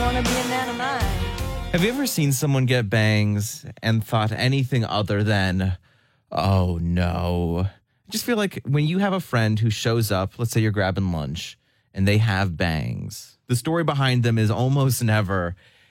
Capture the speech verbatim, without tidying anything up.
want to be a man of mine. Have you ever seen someone get bangs and thought anything other than, oh no? I just feel like when you have a friend who shows up, let's say you're grabbing lunch, and they have bangs, the story behind them is almost never,